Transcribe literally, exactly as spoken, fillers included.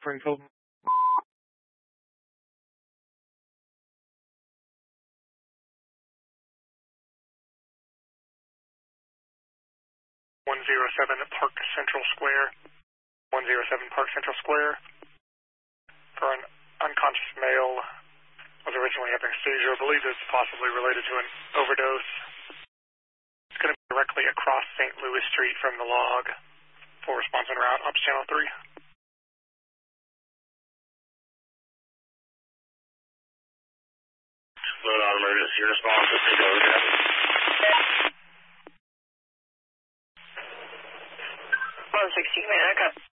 Springfield. one zero seven Park Central Square. one zero seven Park Central Square. For an unconscious male, was originally having a seizure. I believe it's possibly related to an overdose. It's going to be directly across Saint Louis Street from the log. Full response en route. Ops Channel three. Load on emergency response. Let's take over here. one sixty, man, I got